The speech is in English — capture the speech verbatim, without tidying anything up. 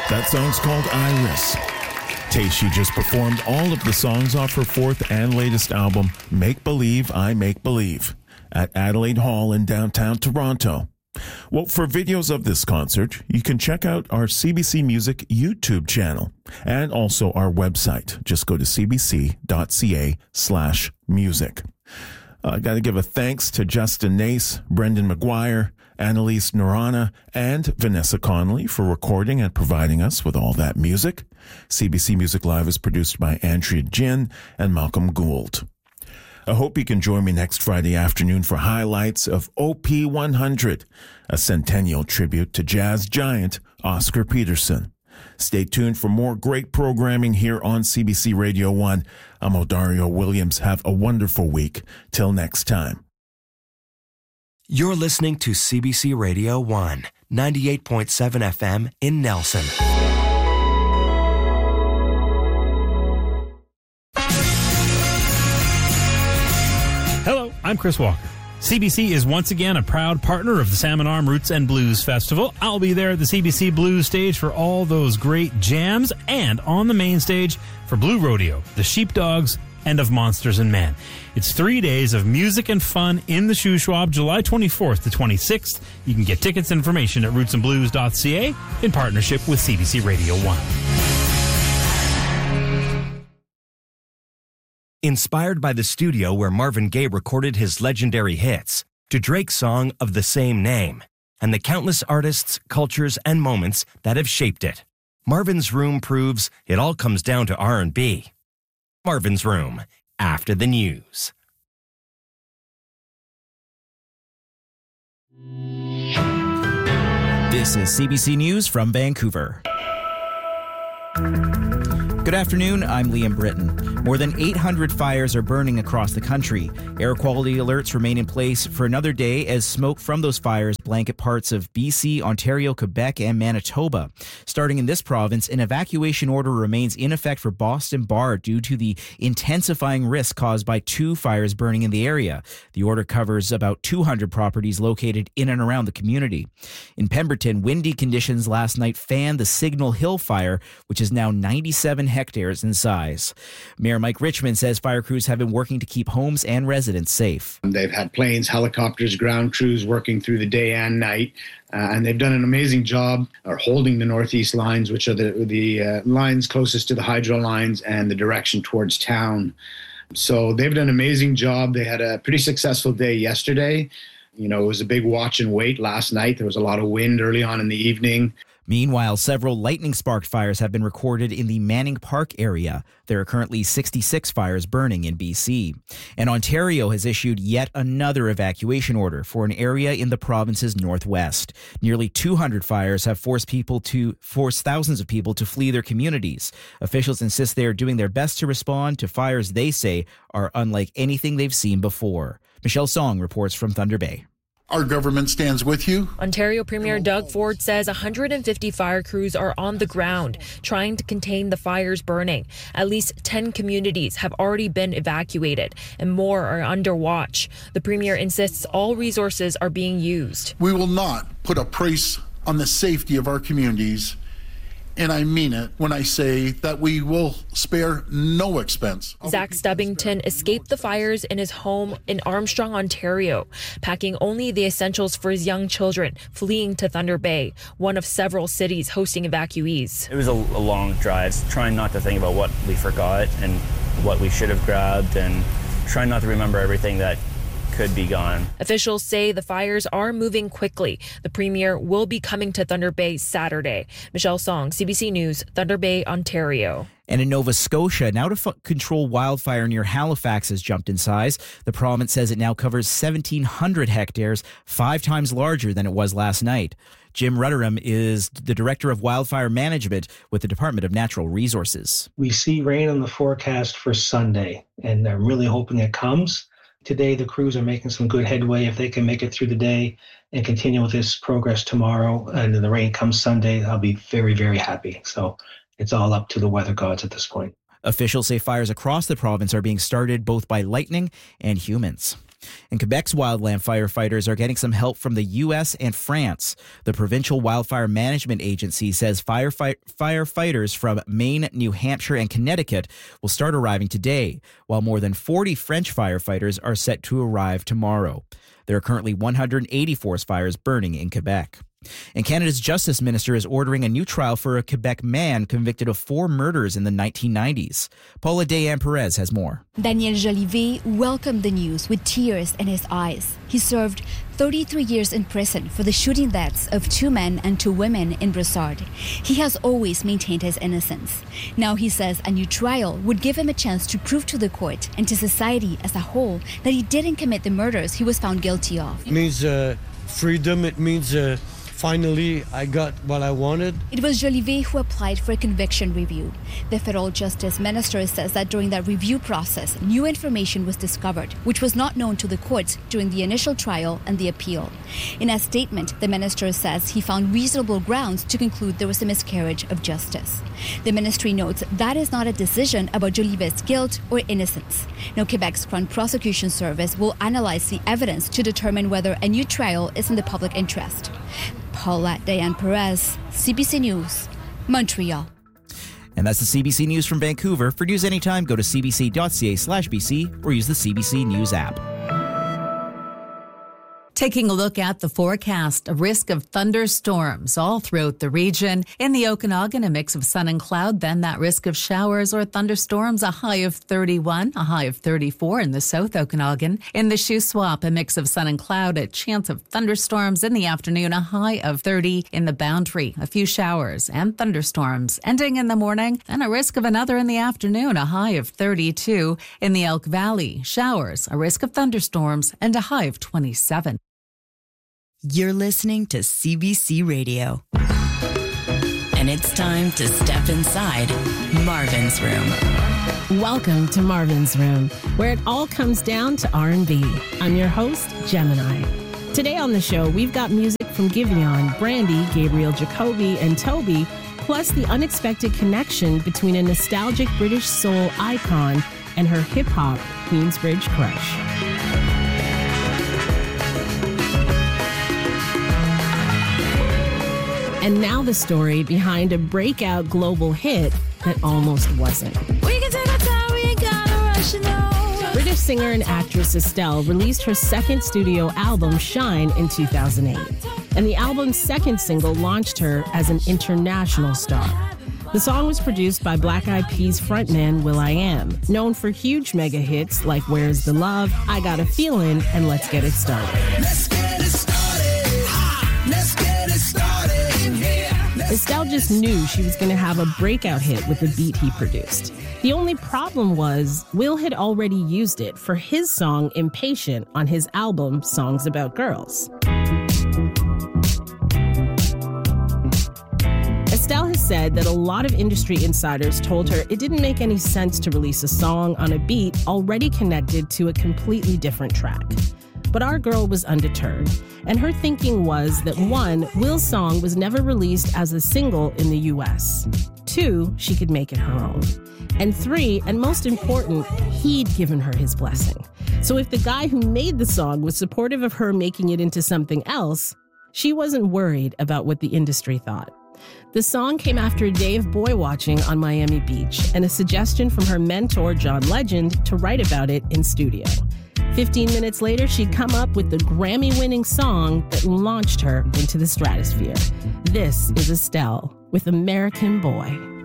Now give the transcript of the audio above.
That song's called Iris. Tayshia just performed all of the songs off her fourth and latest album, Make Believe, I Make Believe, at Adelaide Hall in downtown Toronto. Well, for videos of this concert, you can check out our C B C Music YouTube channel and also our website. Just go to cbc.ca slash music. I uh, got to give a thanks to Justin Nace, Brendan McGuire, Annalise Norana, and Vanessa Connolly for recording and providing us with all that music. C B C Music Live is produced by Andrea Jin and Malcolm Gould. I hope you can join me next Friday afternoon for highlights of O P one hundred, a centennial tribute to jazz giant Oscar Peterson. Stay tuned for more great programming here on C B C Radio one. I'm Odario Williams. Have a wonderful week. Till next time. You're listening to C B C Radio one, ninety-eight point seven F M in Nelson. Hello, I'm Chris Walker. C B C is once again a proud partner of the Salmon Arm Roots and Blues Festival. I'll be there at the C B C Blues stage for all those great jams and on the main stage for Blue Rodeo, the Sheepdogs, and of Monsters and Men. It's three days of music and fun in the Shuswap, July twenty-fourth to twenty-sixth. You can get tickets and information at roots and blues dot c a in partnership with C B C Radio one. Inspired by the studio where Marvin Gaye recorded his legendary hits, to Drake's song of the same name, and the countless artists, cultures, and moments that have shaped it, Marvin's Room proves it all comes down to R and B. Marvin's Room, after the news. This is C B C News from Vancouver. Good afternoon, I'm Liam Britton. More than eight hundred fires are burning across the country. Air quality alerts remain in place for another day as smoke from those fires blanket parts of B C, Ontario, Quebec, and Manitoba. Starting in this province, an evacuation order remains in effect for Boston Bar due to the intensifying risk caused by two fires burning in the area. The order covers about two hundred properties located in and around the community. In Pemberton, windy conditions last night fanned the Signal Hill fire, which is now ninety-seven hectares in size. Mayor Mike Richmond says fire crews have been working to keep homes and residents safe. They've had planes, helicopters, ground crews working through the day and night, uh, and they've done an amazing job of holding the northeast lines, which are the, the uh, lines closest to the hydro lines and the direction towards town. So they've done an amazing job. They had a pretty successful day yesterday. You know, it was a big watch and wait last night. There was a lot of wind early on in the evening. Meanwhile, several lightning-sparked fires have been recorded in the Manning Park area. There are currently sixty-six fires burning in B C. And Ontario has issued yet another evacuation order for an area in the province's northwest. Nearly two hundred fires have forced people to force thousands of people to flee their communities. Officials insist they are doing their best to respond to fires they say are unlike anything they've seen before. Michelle Song reports from Thunder Bay. Our government stands with you. Ontario Premier Doug Ford says one hundred fifty fire crews are on the ground trying to contain the fires burning. At least ten communities have already been evacuated and more are under watch. The Premier insists all resources are being used. We will not put a price on the safety of our communities, and I mean it when I say that we will spare no expense. Zach Stubbington escaped the fires in his home in Armstrong, Ontario, packing only the essentials for his young children, fleeing to Thunder Bay, one of several cities hosting evacuees. It was a, a long drive, trying not to think about what we forgot and what we should have grabbed, and trying not to remember everything that could be gone. Officials say the fires are moving quickly. The Premier will be coming to Thunder Bay Saturday. Michelle Song, C B C News, Thunder Bay, Ontario. And in Nova Scotia, now to f- control wildfire near Halifax has jumped in size. The province says it now covers seventeen hundred hectares, five times larger than it was last night. Jim Rudderham is the Director of Wildfire Management with the Department of Natural Resources. We see rain on the forecast for Sunday, and I'm really hoping it comes. Today, the crews are making some good headway. If they can make it through the day and continue with this progress tomorrow, and then the rain comes Sunday, I'll be very, very happy. So it's all up to the weather gods at this point. Officials say fires across the province are being started both by lightning and humans. And Quebec's wildland firefighters are getting some help from the U S and France. The Provincial Wildfire Management Agency says firefight- firefighters from Maine, New Hampshire, and Connecticut will start arriving today, while more than forty French firefighters are set to arrive tomorrow. There are currently one hundred eighty forest fires burning in Quebec. And Canada's Justice Minister is ordering a new trial for a Quebec man convicted of four murders in the nineteen nineties. Paula Diane Perez has more. Daniel Jolivet welcomed the news with tears in his eyes. He served thirty-three years in prison for the shooting deaths of two men and two women in Brossard. He has always maintained his innocence. Now he says a new trial would give him a chance to prove to the court and to society as a whole that he didn't commit the murders he was found guilty of. It means uh, freedom. It means uh, finally I got what I wanted. It was Jolivet who applied for a conviction review. The federal justice minister says that during that review process, new information was discovered, which was not known to the courts during the initial trial and the appeal. In a statement, the minister says he found reasonable grounds to conclude there was a miscarriage of justice. The ministry notes that is not a decision about Jolivet's guilt or innocence. Now, Quebec's Crown Prosecution Service will analyze the evidence to determine whether a new trial is in the public interest. Paula Diane Perez, C B C News, Montreal. And that's the C B C News from Vancouver. For news anytime, go to cbc.ca slash BC or use the C B C News app. Taking a look at the forecast, a risk of thunderstorms all throughout the region. In the Okanagan, a mix of sun and cloud, then that risk of showers or thunderstorms, a high of thirty-one, a high of thirty-four in the South Okanagan. In the Shuswap, a mix of sun and cloud, a chance of thunderstorms in the afternoon, a high of thirty in the Boundary. A few showers and thunderstorms ending in the morning, and a risk of another in the afternoon, a high of thirty-two in the Elk Valley. Showers, a risk of thunderstorms, and a high of twenty-seven. You're listening to C B C Radio. And it's time to step inside Marvin's Room. Welcome to Marvin's Room, where it all comes down to R and B. I'm your host, Gemini. Today on the show, we've got music from Giveon, Brandy, Gabriel Jacoby, and Toby, plus the unexpected connection between a nostalgic British soul icon and her hip-hop Queensbridge crush. And now the story behind a breakout global hit that almost wasn't. We can take our time, we ain't gotta rush it on. British singer and actress Estelle released her second studio album, Shine, in two thousand eight. And the album's second single launched her as an international star. The song was produced by Black Eyed Peas frontman will.i.am, known for huge mega hits like Where's the Love, I Got a Feelin', and Let's Get It Started. Let's get it started. Ha, let's get it started. Estelle just knew she was going to have a breakout hit with the beat he produced. The only problem was, Will had already used it for his song Impatient on his album Songs About Girls. Estelle has said that a lot of industry insiders told her it didn't make any sense to release a song on a beat already connected to a completely different track. But our girl was undeterred, and her thinking was that one, Will's song was never released as a single in the U S. Two, she could make it her own. And three, and most important, he'd given her his blessing. So if the guy who made the song was supportive of her making it into something else, she wasn't worried about what the industry thought. The song came after a day of boy watching on Miami Beach and a suggestion from her mentor, John Legend, to write about it in studio. Fifteen minutes later, she'd come up with the Grammy-winning song that launched her into the stratosphere. This is Estelle with American Boy.